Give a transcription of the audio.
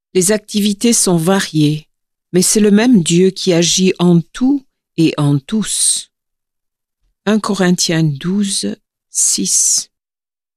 Les activités sont variées, mais c'est le même Dieu qui agit en tout et en tous. 1 Corinthiens 12, 6.